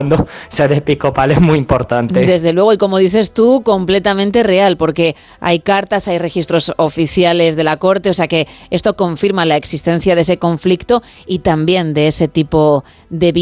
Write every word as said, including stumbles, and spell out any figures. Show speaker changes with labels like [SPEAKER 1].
[SPEAKER 1] ser episcopal es muy importante.
[SPEAKER 2] Desde luego, y como dices tú, completamente real, porque hay cartas, hay registros oficiales de la Corte, o sea que esto confirma la existencia de ese conflicto y también de ese tipo de